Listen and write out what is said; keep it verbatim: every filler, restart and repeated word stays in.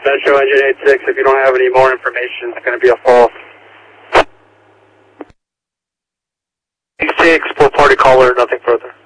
Metro Engine eight six, if you don't have any more information, it's going to be a false. eight six, full party caller, nothing further.